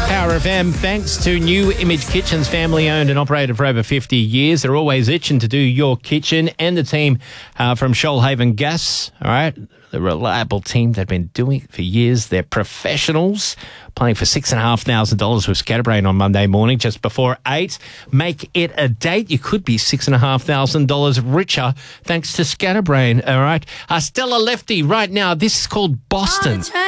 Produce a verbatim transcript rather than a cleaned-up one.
Power F M, thanks to New Image Kitchens, family owned and operated for over fifty years. They're always itching to do your kitchen, and the team uh, from Shoalhaven Gas, all right, the reliable team they've been doing it for years. They're professionals, playing for six thousand five hundred dollars with Scatterbrain on Monday morning just before eight. Make it a date. You could be six thousand five hundred dollars richer thanks to Scatterbrain, all right? Uh, Stella Lefty right now. This is called Boston.